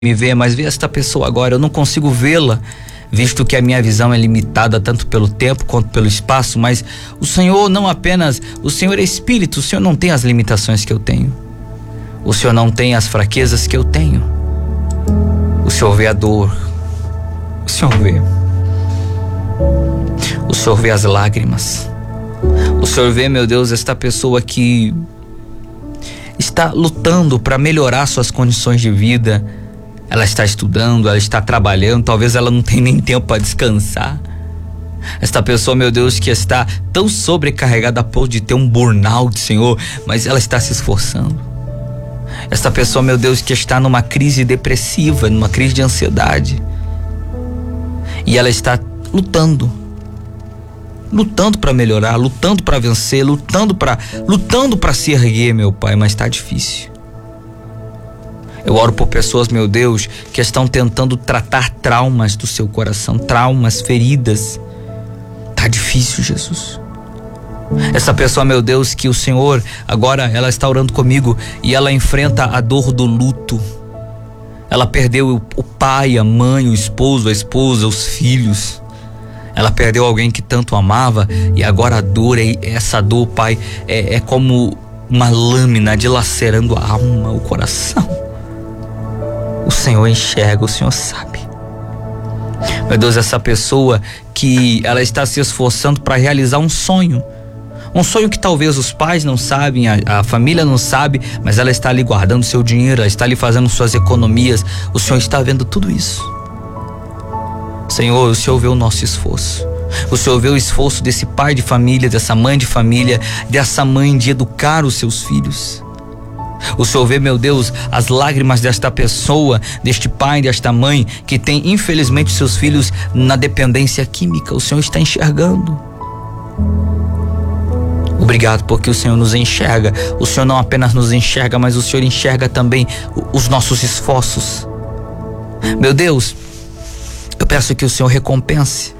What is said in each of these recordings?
me vê, mas vê esta pessoa agora, eu não consigo vê-la, visto que a minha visão é limitada tanto pelo tempo quanto pelo espaço, mas o Senhor não apenas, o Senhor é Espírito, o Senhor não tem as limitações que eu tenho, o Senhor não tem as fraquezas que eu tenho, o Senhor vê a dor, o Senhor vê as lágrimas, o Senhor vê, meu Deus, esta pessoa que está lutando para melhorar suas condições de vida. Ela está estudando, ela está trabalhando, talvez ela não tenha nem tempo para descansar. Esta pessoa, meu Deus, que está tão sobrecarregada a ponto de ter um burnout, Senhor, mas ela está se esforçando. Esta pessoa, meu Deus, que está numa crise depressiva, numa crise de ansiedade. E ela está lutando para melhorar, lutando para vencer, lutando para se erguer, meu Pai, mas está difícil. Eu oro por pessoas, meu Deus, que estão tentando tratar traumas do seu coração, traumas, feridas. Tá difícil, Jesus. Essa pessoa, meu Deus, que o Senhor, agora ela está orando comigo e ela enfrenta a dor do luto. Ela perdeu o pai, a mãe, o esposo, a esposa, os filhos. Ela perdeu alguém que tanto amava e agora a dor, essa dor, Pai, é como uma lâmina dilacerando a alma, o coração. O Senhor enxerga, o Senhor sabe. Meu Deus, essa pessoa que ela está se esforçando para realizar um sonho que talvez os pais não sabem, a família não sabe, mas ela está ali guardando seu dinheiro, ela está ali fazendo suas economias. O Senhor está vendo tudo isso. Senhor, o Senhor vê o nosso esforço. O Senhor vê o esforço desse pai de família, dessa mãe de família, dessa mãe de educar os seus filhos. O Senhor vê, meu Deus, as lágrimas desta pessoa, deste pai, desta mãe, que tem infelizmente seus filhos na dependência química. O Senhor está enxergando. Obrigado porque o Senhor nos enxerga. O Senhor não apenas nos enxerga, mas o Senhor enxerga também os nossos esforços. Meu Deus, eu peço que o Senhor recompense.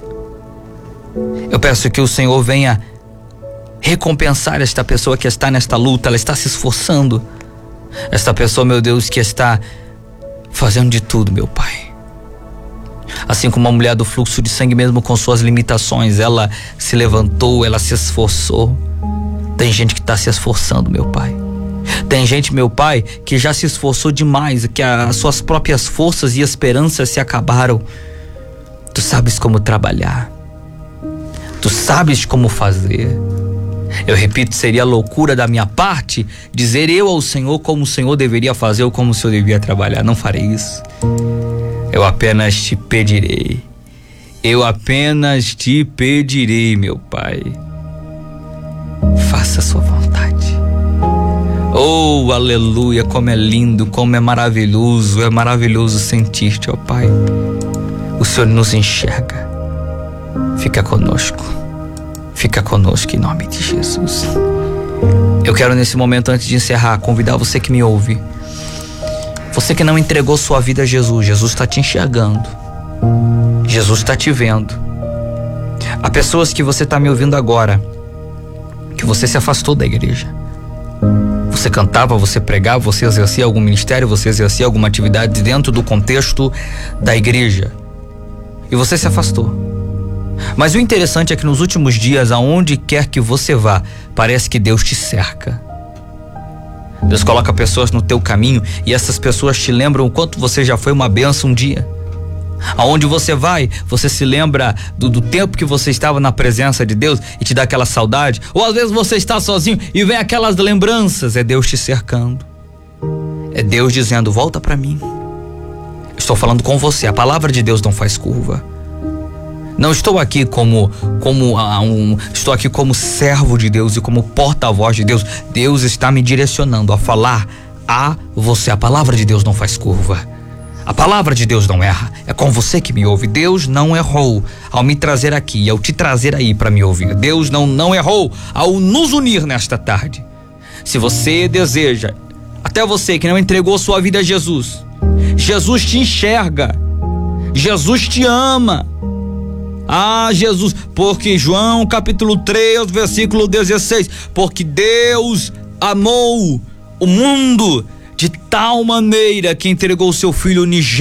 Eu peço que o Senhor venha recompensar esta pessoa que está nesta luta. Ela está se esforçando. Esta pessoa, meu Deus, que está fazendo de tudo, meu Pai. Assim como a mulher do fluxo de sangue, mesmo com suas limitações, ela se levantou, ela se esforçou. Tem gente que está se esforçando, meu Pai. Tem gente, meu Pai, que já se esforçou demais, que as suas próprias forças e esperanças se acabaram. Tu sabes como trabalhar. Tu sabes como fazer. Eu repito, seria loucura da minha parte dizer eu ao Senhor como o Senhor deveria fazer ou como o Senhor devia trabalhar. Não farei isso. Eu apenas te pedirei. Eu apenas te pedirei, meu Pai. Faça a sua vontade. Oh, aleluia, como é lindo, como é maravilhoso sentir-te, ó Pai. O Senhor nos enxerga. Fica conosco em nome de Jesus. Eu quero nesse momento, antes de encerrar, convidar você que me ouve, você que não entregou sua vida a Jesus. Jesus está te enxergando, Jesus está te vendo. Há pessoas que você está me ouvindo agora, que você se afastou da igreja. Você cantava, você pregava, você exercia algum ministério, você exercia alguma atividade dentro do contexto da igreja, e você se afastou. Mas o interessante é que nos últimos dias, aonde quer que você vá, parece que Deus te cerca. Deus coloca pessoas no teu caminho e essas pessoas te lembram o quanto você já foi uma bênção um dia. Aonde você vai, você se lembra do tempo que você estava na presença de Deus e te dá aquela saudade. Ou às vezes você está sozinho e vem aquelas lembranças. É Deus te cercando. É Deus dizendo, volta para mim. Estou falando com você, a palavra de Deus não faz curva. Não estou aqui estou aqui como servo de Deus e como porta-voz de Deus. Deus está me direcionando a falar a você. A palavra de Deus não faz curva. A palavra de Deus não erra. É com você que me ouve. Deus não errou ao me trazer aqui e ao te trazer aí para me ouvir. Deus não errou ao nos unir nesta tarde. Se você deseja, até você que não entregou sua vida a Jesus, Jesus te enxerga. Jesus te ama. Ah, Jesus, porque João capítulo 3, versículo 16, porque Deus amou o mundo de tal maneira que entregou seu filho unigênito